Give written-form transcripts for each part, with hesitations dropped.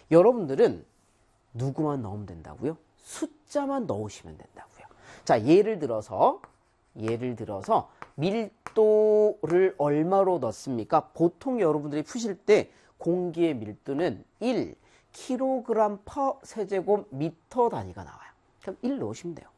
여러분들은 누구만 넣으면 된다고요? 숫자만 넣으시면 된다고요. 자, 예를 들어서 밀도를 얼마로 넣습니까? 보통 여러분들이 푸실 때 공기의 밀도는 1kg/세제곱미터 단위가 나와요. 그럼 1 넣으시면 돼요.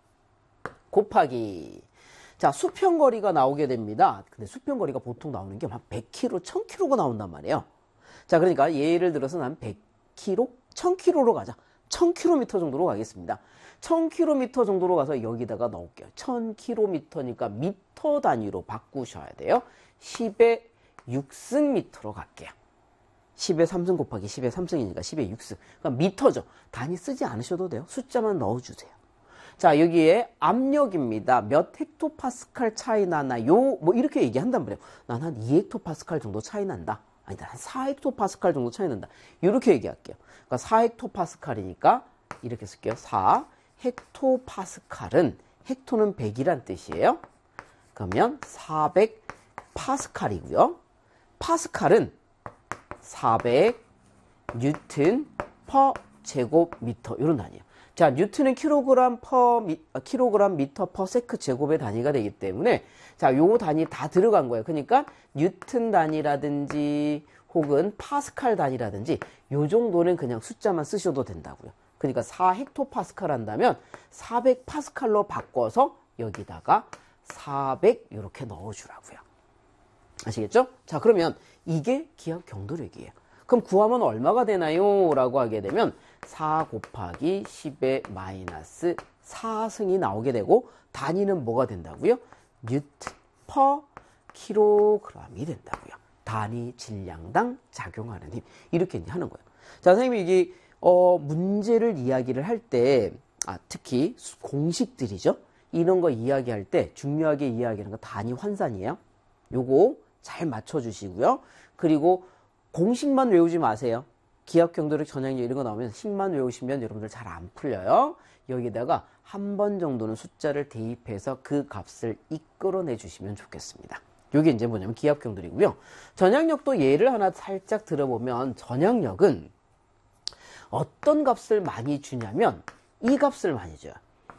곱하기, 자, 수평거리가 나오게 됩니다. 근데 수평거리가 보통 나오는 게 한 100km, 1000km가 나온단 말이에요. 자, 그러니까 예를 들어서 난 100km, 1000km로 가자. 1000km 정도로 가겠습니다. 1000km 정도로 가서 여기다가 넣을게요. 1000km니까 미터 단위로 바꾸셔야 돼요. 10의 6승미터로 갈게요. 10의 3승 곱하기 10의 3승이니까 10의 6승. 그러니까 미터죠. 단위 쓰지 않으셔도 돼요. 숫자만 넣어주세요. 자, 여기에 압력입니다. 몇 헥토파스칼 차이 나나요? 뭐 이렇게 얘기한단 말이에요. 난 한 2헥토파스칼 정도 차이 난다. 아니다, 한 4헥토파스칼 정도 차이 난다. 이렇게 얘기할게요. 그러니까 4헥토파스칼이니까 이렇게 쓸게요. 4헥토파스칼은, 헥토는 100이란 뜻이에요. 그러면 400파스칼이고요. 파스칼은 400 뉴튼 퍼 제곱미터, 이런 단위예요. 자, 뉴튼은 킬로그램 미터 퍼 세크 제곱의 단위가 되기 때문에, 자, 요 단위 다 들어간 거예요. 그러니까 뉴튼 단위라든지 혹은 파스칼 단위라든지 요 정도는 그냥 숫자만 쓰셔도 된다고요. 그러니까 4헥토파스칼 한다면 400파스칼로 바꿔서 여기다가 400 이렇게 넣어주라고요. 아시겠죠? 자, 그러면 이게 기압 경도력이에요. 그럼 구하면 얼마가 되나요? 라고 하게 되면 4 곱하기 10의 마이너스 4승이 나오게 되고, 단위는 뭐가 된다고요? 뉴튼 퍼 킬로그램이 된다고요. 단위 질량당 작용하는 힘. 이렇게 이제 하는 거예요. 자, 선생님이 이게 문제를 이야기를 할 때, 특히 공식들이죠. 이런 거 이야기할 때 중요하게 이야기하는 거 단위 환산이에요. 요거 잘 맞춰주시고요. 그리고 공식만 외우지 마세요. 기압 경도력 전향력 이런 거 나오면 식만 외우시면 여러분들 잘 안 풀려요. 여기다가 한 번 정도는 숫자를 대입해서 그 값을 이끌어내 주시면 좋겠습니다. 이게 이제 뭐냐면 기압 경도력이고요. 전향력도 예를 하나 살짝 들어보면, 전향력은 어떤 값을 많이 주냐면 이 값을 많이 줘요.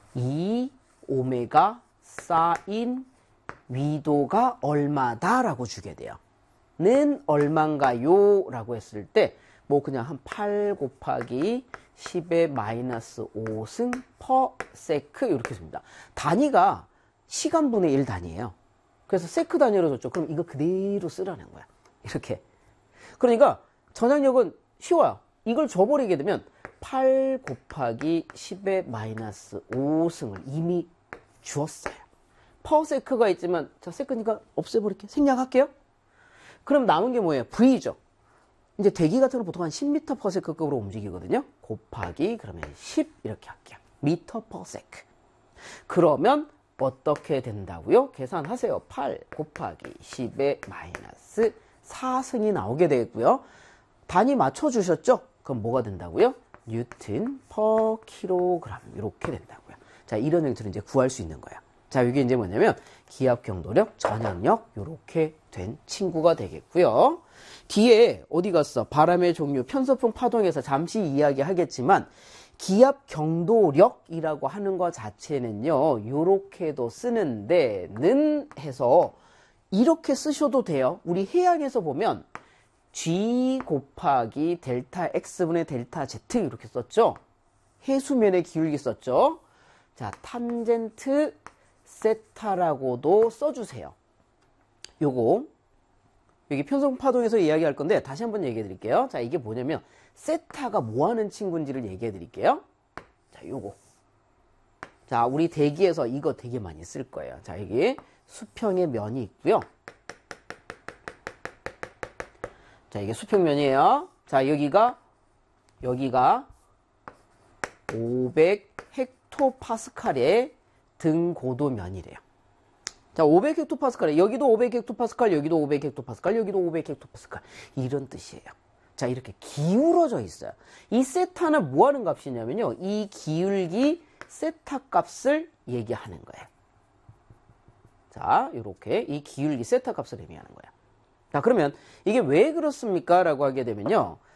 2오메가 사인 위도가 얼마다 라고 주게 돼요. 는 얼만가요? 라고 했을 때 뭐 그냥 한 8 곱하기 10의 마이너스 5승 퍼 세크 이렇게 씁니다. 단위가 시간분의 1 단위예요. 그래서 세크 단위로 줬죠. 그럼 이거 그대로 쓰라는 거야. 이렇게. 그러니까 전향력은 쉬워요. 이걸 줘버리게 되면 8 곱하기 10의 마이너스 5승을 이미 주었어요. 퍼 세크가 있지만, 자, 세크니까 없애버릴게요. 생략할게요. 그럼 남은 게 뭐예요? V죠. 이제 대기 같은 거 보통 한 10m per sec급으로 움직이거든요. 곱하기 그러면 10 이렇게 할게요. 미터 per sec. 그러면 어떻게 된다고요? 계산하세요. 8 곱하기 10의 마이너스 4승이 나오게 되고요. 단위 맞춰주셨죠? 그럼 뭐가 된다고요? 뉴튼 per 킬로그램 이렇게 된다고요. 자, 이런 형태로 이제 구할 수 있는 거예요. 자, 이게 이제 뭐냐면 기압 경도력, 전향력 이렇게 된 친구가 되겠고요. 뒤에 어디 갔어? 바람의 종류, 편서풍, 파동에서 잠시 이야기하겠지만 기압 경도력이라고 하는 것 자체는요, 이렇게도 쓰는데 는 해서 이렇게 쓰셔도 돼요. 우리 해양에서 보면 G 곱하기 델타 X분의 델타 Z 이렇게 썼죠. 해수면의 기울기 썼죠. 자, 탄젠트 세타라고도 써주세요. 요거 여기 편성 파동에서 이야기할 건데 다시 한번 얘기해 드릴게요. 자, 이게 뭐냐면 세타가 뭐 하는 친구인지를 얘기해 드릴게요. 자, 요거. 자, 우리 대기에서 이거 되게 많이 쓸 거예요. 자, 여기 수평의 면이 있고요. 자, 이게 수평면이에요. 자, 여기가 500 헥토파스칼의 등고도면이래요. 자, 500 헥토파스칼, 여기도 500 헥토파스칼, 여기도 500 헥토파스칼, 여기도 500 헥토파스칼. 이런 뜻이에요. 자, 이렇게 기울어져 있어요. 이 세타는 뭐 하는 값이냐면요, 이 기울기 세타 값을 얘기하는 거예요. 자, 이렇게 이 기울기 세타 값을 의미하는 거예요. 자, 그러면 이게 왜 그렇습니까? 라고 하게 되면요,